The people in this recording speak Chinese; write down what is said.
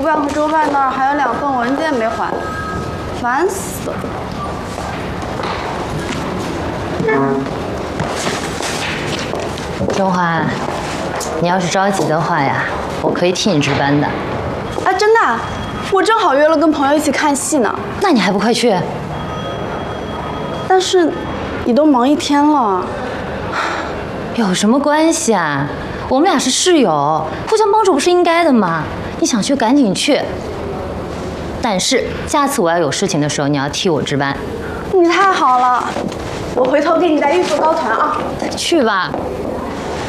办和周办那儿还有2份文件没还，烦死了。 钟华，你要是着急的话呀，我可以替你值班的。 啊，真的？我正好约了跟朋友一起看戏呢。 那你还不快去？ 但是，你都忙1天了。 有什么关系啊？我们俩是室友，互相帮助不是应该的吗？你想去赶紧去。但是下次我要有事情的时候，你要替我值班。 你太好了，我回头给你带1副高团啊。 去吧。